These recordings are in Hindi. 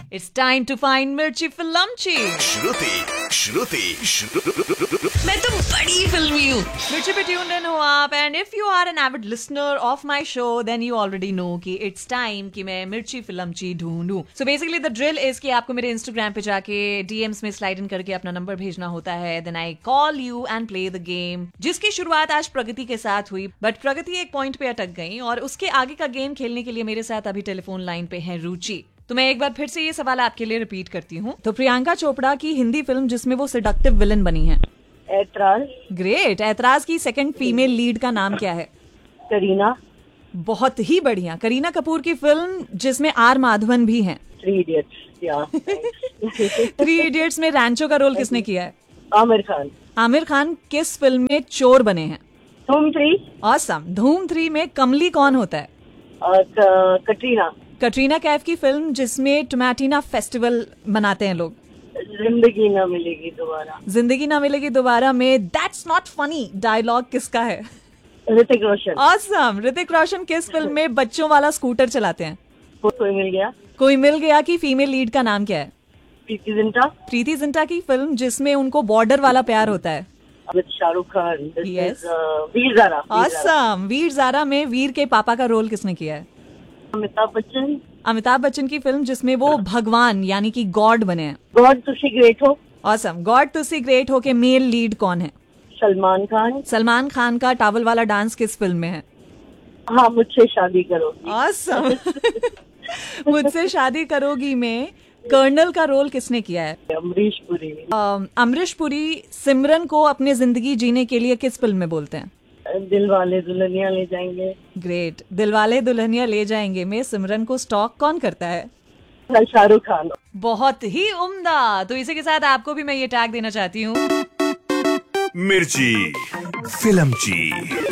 It's time to find मिर्ची फिल्मची। मैं तो बड़ी फिल्मी हूँ। मिर्ची पे ट्यून्ड इन हो आप, and if you are an avid listener of my show then you already know कि इट्स टाइम कि मैं मिर्ची फिल्मची ढूंढूं। So basically the drill is कि आपको मेरे इंस्टाग्राम पे जाके डीएम्स में स्लाइड इन करके अपना नंबर भेजना होता है। Then I call you and play the game, जिसकी शुरुआत आज प्रगति के साथ हुई, बट प्रगति एक पॉइंट पे अटक गई और उसके आगे का गेम खेलने के लिए मेरे साथ अभी टेलीफोन लाइन पे है रुचि। तो मैं एक बार फिर से ये सवाल आपके लिए रिपीट करती हूँ। तो प्रियंका चोपड़ा की हिंदी फिल्म जिसमें वो सेडक्टिव विलन बनी है। ऐतराज। ग्रेट। ऐतराज की सेकंड फीमेल लीड का नाम क्या है? करीना। बहुत ही बढ़िया। करीना कपूर की फिल्म जिसमें आर माधवन भी हैं। 3 इडियट्स। 3 इडियट्स में रैंचो का रोल किसने किया है? आमिर खान। आमिर खान किस फिल्म में चोर बने हैं? धूम 3। ऑसम। धूम 3 में कमली कौन होता है? कटरीना। कटरीना कैफ की फिल्म जिसमें टोमेटिना फेस्टिवल मनाते हैं लोग। जिंदगी ना मिलेगी दोबारा। जिंदगी ना मिलेगी दोबारा में दैट्स नॉट फनी डायलॉग किसका है? ऋतिक रोशन। ऑसम। ऋतिक रोशन किस फिल्म में बच्चों वाला स्कूटर चलाते हैं? कोई मिल गया। कोई मिल गया की फीमेल लीड का नाम क्या है? प्रीति जिंटा। प्रीति जिंटा की फिल्म जिसमें उनको बॉर्डर वाला प्यार होता है। शाहरुख खान। Yes. वीर ज़ारा। ऑसम। वीर ज़ारा में वीर के पापा का रोल किसने किया है? अमिताभ बच्चन। अमिताभ बच्चन की फिल्म जिसमें वो भगवान यानी कि गॉड बने हैं। गॉड तुसी ग्रेट हो। ऑसम। गॉड तुसी ग्रेट हो के मेल लीड कौन है? सलमान खान। सलमान खान का टावल वाला डांस किस फिल्म में है? हाँ, मुझसे शादी करोगी। ऑसम। मुझसे शादी करोगी में कर्नल का रोल किसने किया है? अमरीश पुरी। अमरीश पुरी सिमरन को अपनी जिंदगी जीने के लिए किस फिल्म में बोलते हैं? दिलवाले दुल्हनिया ले जाएंगे। ग्रेट। दिलवाले दुल्हनिया ले जाएंगे में सिमरन को स्टॉक कौन करता है? शाहरुख खान। बहुत ही उम्दा। तो इसी के साथ आपको भी मैं ये टैग देना चाहती हूँ, मिर्ची फिल्मची।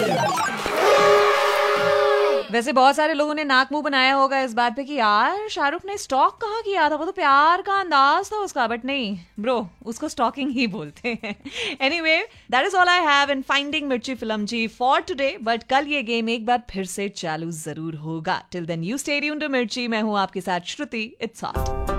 वैसे बहुत सारे लोगों ने नाक मुंह बनाया होगा इस बात पे कि यार शाहरुख ने स्टॉक कहाँ किया था, वो तो प्यार का अंदाज था उसका, बट नहीं ब्रो, उसको स्टॉकिंग ही बोलते हैं। Anyway, that is all I have in finding मिर्ची फिल्मची फॉर टुडे, बट कल ये गेम एक बार फिर से चालू जरूर होगा। Till then you stay tuned to मिर्ची। मैं हूँ आपके साथ श्रुति। It's hot.